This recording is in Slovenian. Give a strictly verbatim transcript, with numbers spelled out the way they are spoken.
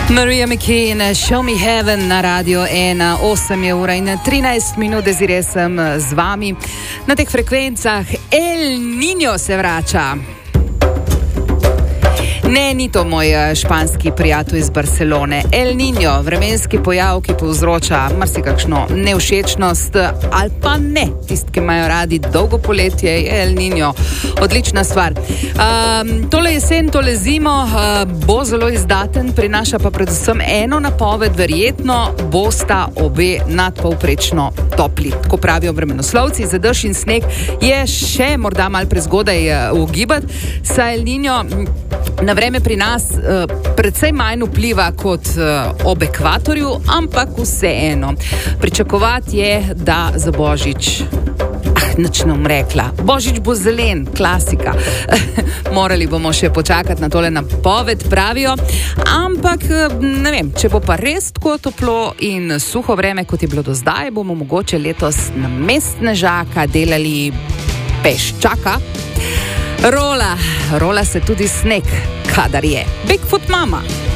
Marija McKean, Show Me Heaven na Radio ena, osem je ura in trinajst minut, Desiree sem z vami. Na teh frekvencah El Niño se vrača. Ne, ni to moj španski prijatelj iz Barcelone. El Niño, vremenski pojav, ki povzroča marsikakšno nevšečnost ali pa ne. Tisti, ki imajo radi dolgo poletje, je El Niño odlična stvar. Um, tole jesen, tole zimo uh, bo zelo izdaten, prinaša pa predvsem eno napoved, verjetno bosta obe nadpovprečno topli. Tako pravijo vremenoslovci, za dež in sneg je še morda malo prezgodaj uh, ugibati, saj El Niño na vreme pri nas uh, precej manj vpliva kot uh, ob ekvatorju, ampak vseeno. Pričakovati je, da za Božič, ah, nič ne bom rekla, Božič bo zelen, klasika. Morali bomo še počakati na tole napoved, pravijo, ampak ne vem, če bo pa res tako toplo in suho vreme, kot je bilo do zdaj, bomo mogoče letos namesto snežaka delali peščaka. Rola, rola se tudi sneg, kadar je Bigfoot mama.